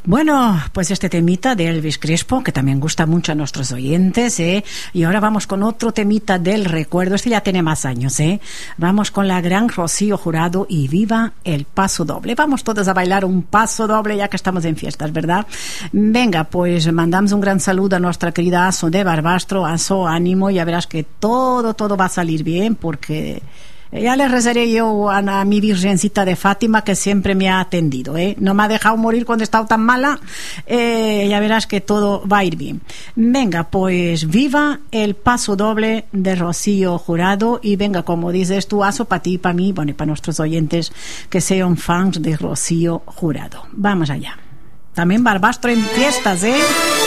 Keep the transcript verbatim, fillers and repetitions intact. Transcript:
Bueno, pues este temita de Elvis Crespo, que también gusta mucho a nuestros oyentes, ¿eh? Y ahora vamos con otro temita del recuerdo. Este ya tiene más años, ¿eh? Vamos con la gran Rocío Jurado y Viva el Paso Doble. Vamos todos a bailar un paso doble ya que estamos en fiestas, ¿verdad? Venga, pues mandamos un gran saludo a nuestra querida Aso de Barbastro. Aso, ánimo, ya verás que todo, todo va a salir bien, porque ya le rezaré yo a, a mi Virgencita de Fátima, que siempre me ha atendido, ¿eh? No me ha dejado morir cuando he estado tan mala. Eh, ya verás que todo va a ir bien. Venga, pues viva el paso doble de Rocío Jurado. Y venga, como dices tú, Aso, para ti y para mí, bueno, y para nuestros oyentes que sean fans de Rocío Jurado. Vamos allá. También Barbastro en fiestas, ¿eh?